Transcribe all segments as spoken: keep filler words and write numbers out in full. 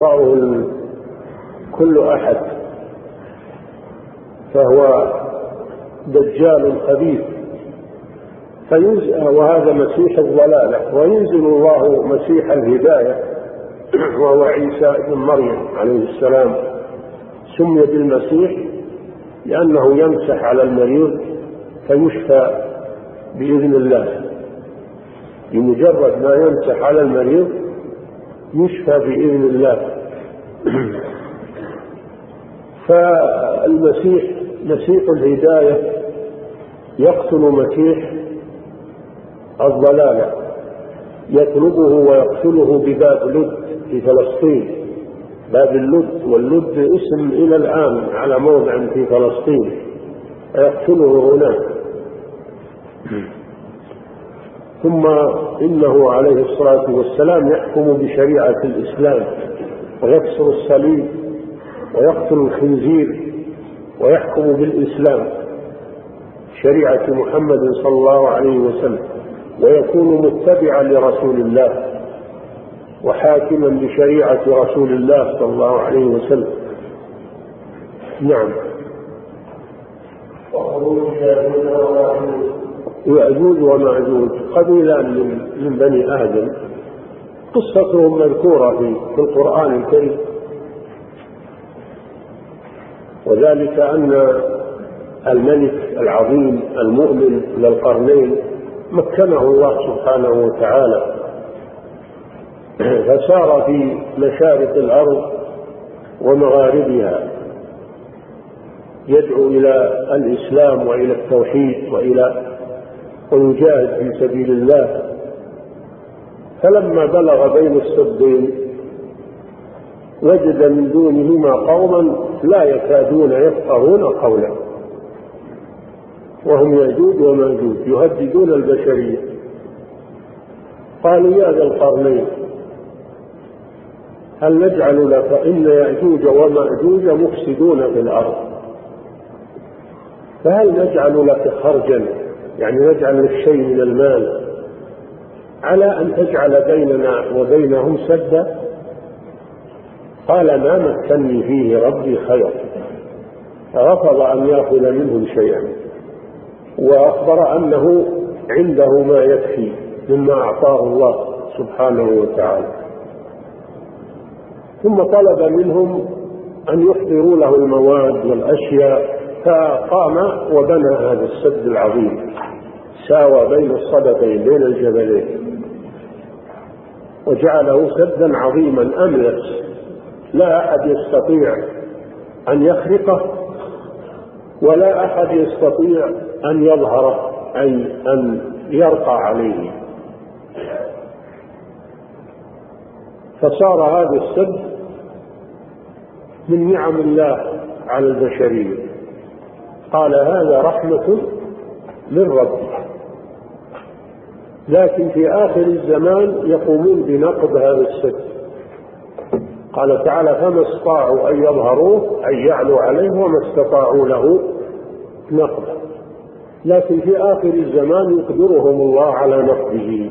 يقرأه كل أحد، فهو دجال خبيث فينزل، وهذا مسيح الضلالة، وينزل الله مسيح الهداية وهو عيسى ابن مريم عليه السلام. سمي بالمسيح لأنه يمسح على المريض فيشفى بإذن الله، بمجرد ما يمسح على المريض يشفى بإذن الله. فالمسيح مسيح الهداية يقتل مسيح الضلالة، يطلبه ويقتله بباب لد في فلسطين. باب اللد، واللد اسم إلى الآن على موضع في فلسطين، يقتله هناك. ثم إنه عليه الصلاة والسلام يحكم بشريعة الإسلام، ويكسر الصليب ويقتل الخنزير، ويحكم بالإسلام شريعة محمد صلى الله عليه وسلم، ويكون متبعا لرسول الله وحاكما بشريعة رسول الله صلى الله عليه وسلم. نعم. يأجوج ومأجوج قبيلان من بني آدم، قصتهم مذكورة في القرآن الكريم، وذلك أن الملك العظيم المؤمن ذو القرنين مكنه الله سبحانه وتعالى، فسار في مشارق الأرض ومغاربها يدعو إلى الإسلام وإلى التوحيد وإلى ويجاهد في سبيل الله. فلما بلغ بين السدين وجد من دونهما قوما لا يكادون يفقهون قولا، وهم يأجوج ومأجوج يهددون البشرية. قالوا يا ذا القرنين هل نجعل لك، إن يأجوج ومأجوج مفسدون في الأرض، فهل نجعل لك خرجا، يعني نجعل لك شيء من المال على أن تجعل بيننا وبينهم سدا؟ قال ما مكنني فيه ربي خير، فرفض أن يأخذ منهم شيئا، وأخبر أنه عنده ما يكفي مما أعطاه الله سبحانه وتعالى. ثم طلب منهم أن يحضروا له المواد والأشياء، فقام وبنى هذا السد العظيم، ساوى بين الصدفين بين الجبلين، وجعله سدا عظيما أملس لا أحد يستطيع أن يخرقه، ولا أحد يستطيع أن يظهره أي أن يرقى عليه. فصار هذا السد من نعم الله على البشرية. قال هذا رحمة من ربي، لكن في آخر الزمان يقومون بنقض هذا السد. قال تعالى فما استطاعوا أن يظهروه أن يعلوا عليه وما استطاعوا له نقضه، لكن في آخر الزمان يقدرهم الله على نقضه.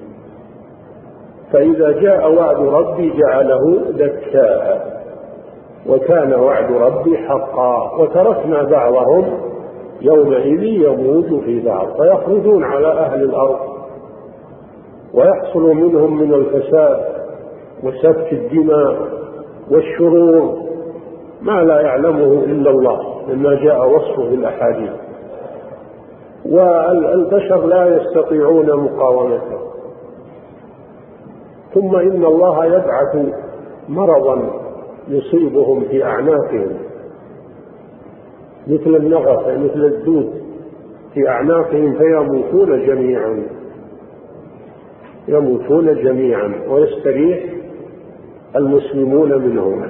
فإذا جاء وعد ربي جعله دكاء، وكان وعد ربي حقا، وتركنا بعضهم يومئذ يموج في بعض، فيخرجون على أهل الأرض ويحصل منهم من الفساد وسفك الدماء والشرور ما لا يعلمه إلا الله، مما جاء وصفه في الأحاديث، والبشر لا يستطيعون مقاومته. ثم إن الله يبعث مرضا يصيبهم في أعناقهم مثل النغف مثل الدود في أعناقهم، فيموتون جميعا يموتون جميعا ويستريح المسلمون منهم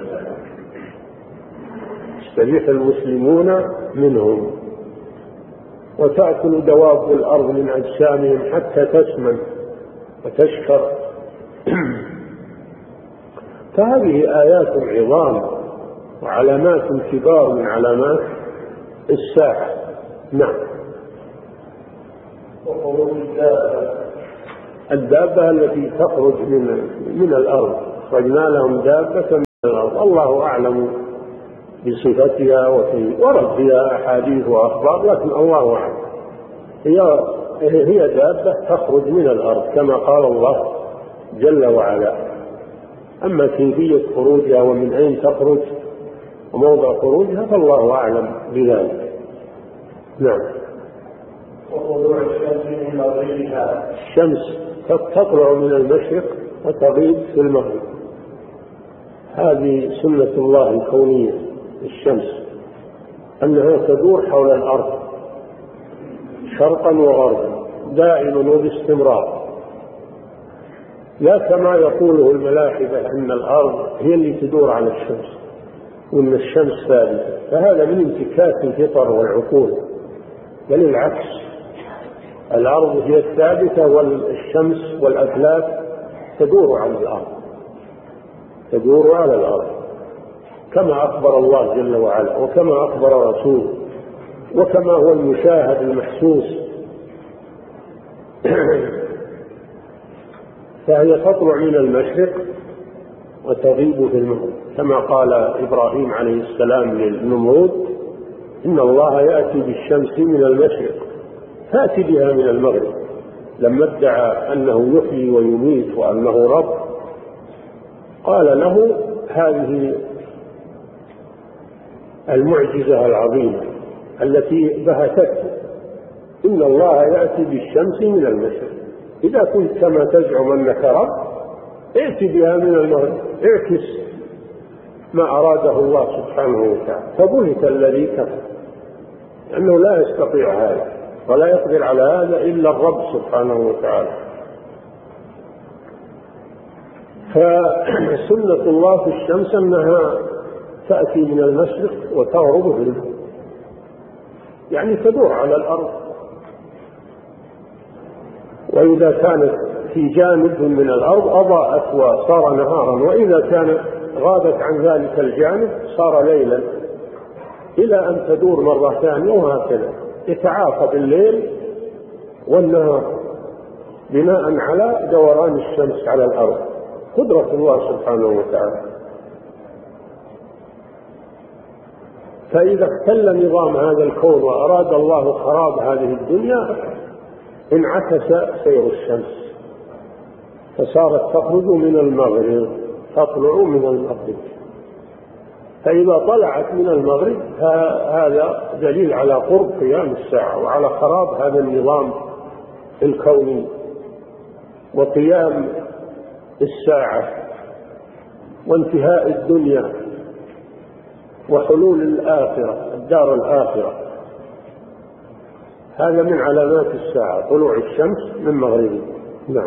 يستريح المسلمون منهم وتأكل دواب الأرض من أجسامهم حتى تسمن وتشكر. فهذه آيات عظام وعلامات كبار من علامات الساعة. نعم. الدابة التي تخرج من من الأرض، خرجنا لهم دابة الأرض الله أعلم بصفتها، ورد فيها أحاديث وأخبار، لكن الله أعلم. هي هي دابة تخرج من الأرض كما قال الله جل وعلا. أما كيفية خروجها ومن أين تخرج وموضع خروجها فالله أعلم بذلك. نعم. وطلوع الشمس من مغربها. الشمس تطلع من المشرق وتغيب في المغرب، هذه سنة الله الكونية. الشمس أنها تدور حول الأرض شرقا وغربا دائما وباستمرار، لا كما يقوله الملاحدة أن الأرض هي اللي تدور على الشمس وأن الشمس ثابتة، فهذا من انتكاس الفطر والعقول، بل العكس، الأرض هي الثابتة والشمس والأفلاك تدور على الأرض، تدور على الأرض كما أخبر الله جل وعلا وكما أخبر رسوله وكما هو المشاهد المحسوس. فهي تطلع من المشرق وتغيب في المغرب، كما قال إبراهيم عليه السلام للنمرود: إن الله يأتي بالشمس من المشرق فأتي بها من المغرب، لما ادعى أنه يحيي ويميت وأنه رب قال له هذه المعجزة العظيمة التي بهتته: إن الله يأتي بالشمس من المشرق، إذا كنت كما تزعم أنك رب ائت بها من المغرب، اعكس ما أراده الله سبحانه وتعالى. فبهت الذي كفر، لأنه لا يستطيع هذا ولا يقدر على هذا إلا الرب سبحانه وتعالى. فسنة الله في الشمس أنها تأتي من المشرق وتغرب في المغرب، يعني تدور على الأرض، وإذا كانت في جانب من الأرض أضاءت وصار نهارا، وإذا كانت غابت عن ذلك الجانب صار ليلا، إلى أن تدور مرة ثانية، وهكذا يتعاقب الليل والنهار بناء على دوران الشمس على الأرض، قدرة الله سبحانه وتعالى. فإذا اختل نظام هذا الكون وأراد الله خراب هذه الدنيا انعكس سير الشمس، فصارت تخرج من المغرب تطلع من المغرب، فإذا طلعت من المغرب هذا دليل على قرب قيام الساعة وعلى خراب هذا النظام الكوني وقيام الساعة وانتهاء الدنيا وحلول الآخرة، الدار الآخرة. هذا من علامات الساعة، طلوع الشمس من مغربها. نعم.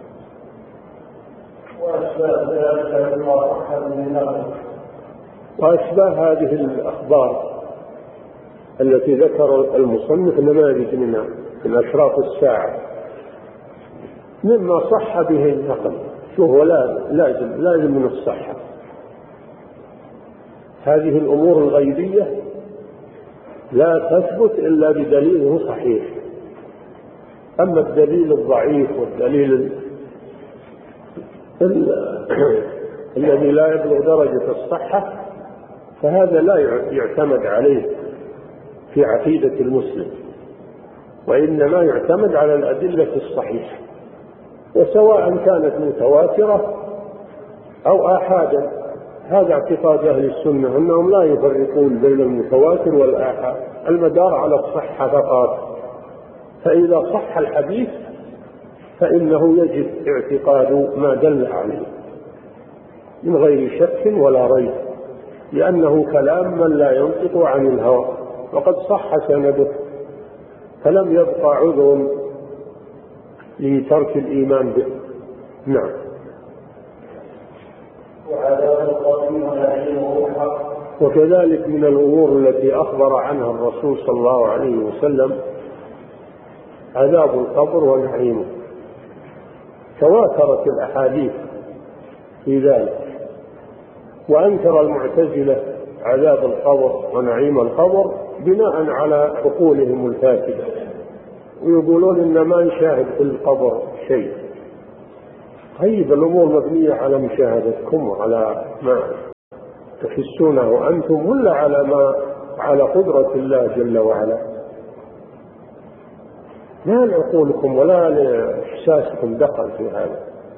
وأشباه هذه الأخبار التي ذكر المصنف نماذج منها من أشراط الساعة مما صح به النقل. شوف، ولا لازم لازم من الصحة. هذه الأمور الغيبية لا تثبت إلا بدليل صحيح، أما الدليل الضعيف والدليل الذي لا يبلغ درجة الصحة فهذا لا يعتمد عليه في عقيدة المسلم، وإنما يعتمد على الأدلة الصحيحة، وسواء كانت متواترة أو آحادا. هذا اعتقاد أهل السنة أنهم لا يفرقون بين المتواتر والآحاد، المدار على الصحة فقط. فإذا صح الحديث فإنه يجب اعتقاد ما دل عليه من غير شك ولا ريب، لأنه كلام من لا ينطق عن الهوى وقد صح سنده، فلم يبقى عذر لترك الإيمان به. نعم. وكذلك من الأمور التي أخبر عنها الرسول صلى الله عليه وسلم عذاب القبر ونعيمه، تواترت الأحاديث في ذلك. وأنكر المعتزلة عذاب القبر ونعيم القبر بناء على عقولهم الفاسدة، ويقولون إن ما نشاهد في القبر شيء. طيب، الأمور مبنية على مشاهدتكم وعلى ما تحسونه أنتم ولا على ما على قدرة الله جل وعلا؟ لا لعقولكم ولا لإحساسكم دخل في هذا.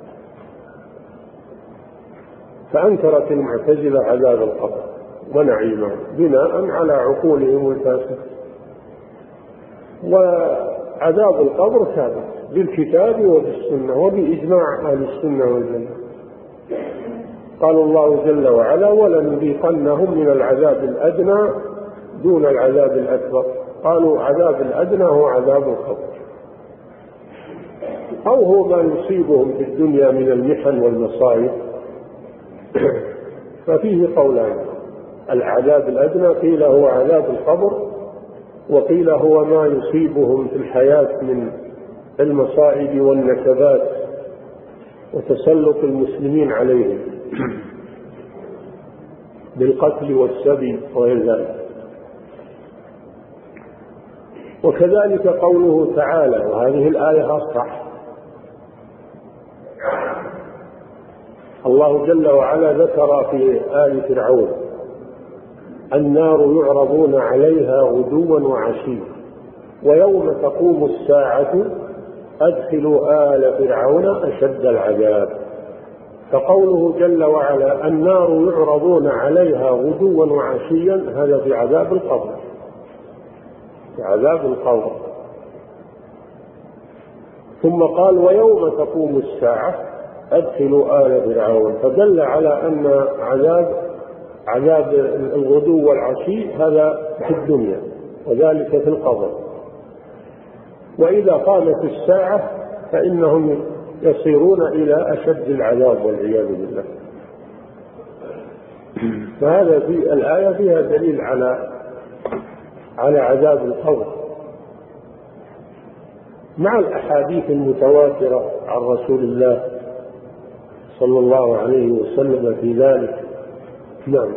فأنكرت المعتزلة عذاب القبر ونعيمه بناء على عقولهم الفاسدة. وعذاب القبر ثابت بالكتاب وبالسنة وبإجماع أهل السنة والجماعة. قال الله جل وعلا: ولنذيقنهم من العذاب الأدنى دون العذاب الأكبر. قالوا عذاب الأدنى هو عذاب القبر، أو هو ما يصيبهم في الدنيا من المحن والمصائب. ففيه قولان: العذاب الأدنى قيل هو عذاب القبر، وقيل هو ما يصيبهم في الحياة من المصائب والنكبات وتسلط المسلمين عليهم بالقتل والسبي وغير ذلك. وكذلك قوله تعالى، وهذه الآية أصح، الله جل وعلا ذكر في آل فرعون: النار يعرضون عليها غدوا وعشيا ويوم تقوم الساعة أدخلوا آل فرعون أشد العذاب. فقوله جل وعلا النار يعرضون عليها غدوا وعشيا هذا في عذاب القبر، في عذاب القبر. ثم قال: ويوم تقوم الساعة أدخلوا آل فرعون، فدل على أن عذاب عذاب الغدو والعشي هذا في الدنيا وذلك في القبر. وإذا قامت الساعة فإنهم يصيرون إلى أشد العذاب والعياذ بالله. فهذا في الآية فيها دليل على على عذاب القبر مع الأحاديث المتواترة عن رسول الله صلى الله عليه وسلم في ذلك. نعم.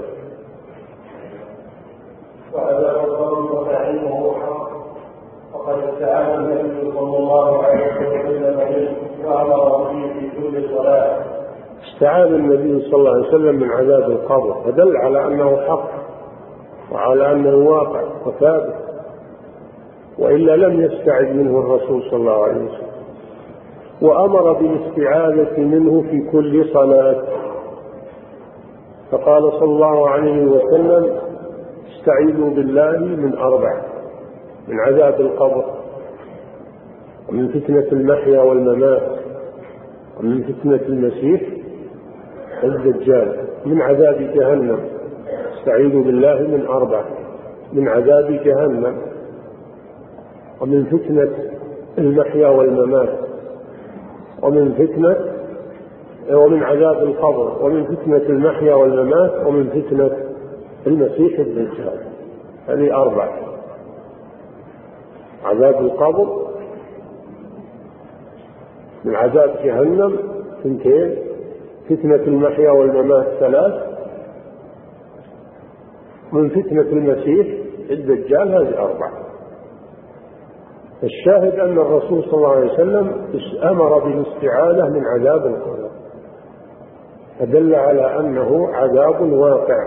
وعذاب القبر ونعيمه حق، وقد استعاذ النبي صلى الله عليه وسلم به وأمر به في كل صلاة. استعاذ النبي صلى الله عليه وسلم من عذاب القبر، فدل على أنه حق وعلى أنه واقع وثابت، وإلا لم يستعذ منه الرسول صلى الله عليه وسلم. وأمر بالاستعاذة منه في كل صلاة، فقال صلى الله عليه وسلم: استعيذوا بالله من أربع: من عذاب القبر، ومن فتنة المحيا والممات، ومن فتنة المسيح الدجال، من عذاب جهنم. استعيذوا بالله من أربع: من عذاب جهنم، ومن فتنة المحيا والممات، ومن فتنة ومن عذاب القبر، ومن فتنة المحيا والممات، ومن فتنة المسيح الدجال. هذه أربع: عذاب القبر، من عذاب جهنم اثنتين، فتنة المحيا والممات ثلاث، من فتنة المسيح الدجال هذه أربع. الشاهد أن الرسول صلى الله عليه وسلم أمر بالاستعاذة من عذاب القبر، فدل على أنه عذاب واقع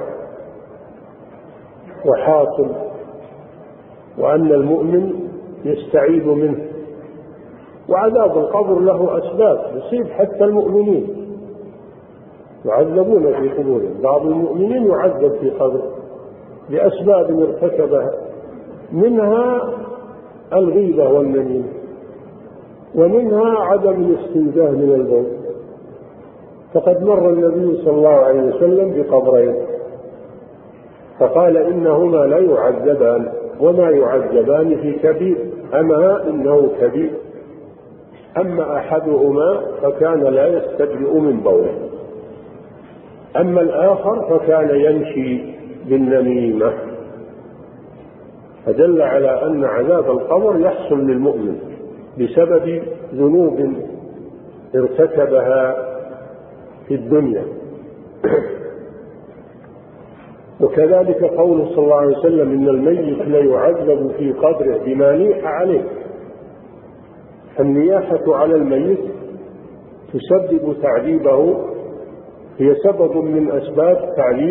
وحاصل، وأن المؤمن يستعيذ منه. وعذاب القبر له أسباب يصيب حتى المؤمنين، يعذبون في قبورهم. بعض المؤمنين يعذب في قبره لأسباب ارتكبها، منها الغيبة والنميمة، ومنها عدم الاستنزاه من البول. فقد مر النبي صلى الله عليه وسلم بقبرين فقال: إنهما لا يعذبان وما يعذبان في كبير، أما إنه كبير. أما أحدهما فكان لا يستبرئ من بوله، أما الآخر فكان يمشي بالنميمة. فدل على أن عذاب القبر يحصل للمؤمن بسبب ذنوب ارتكبها في الدنيا. وكذلك قوله صلى الله عليه وسلم: إن الميت لا يعذب في قبره بما نيح عليه. النياحة على الميت تسبب تعذيبه، هي سبب من أسباب تعذيب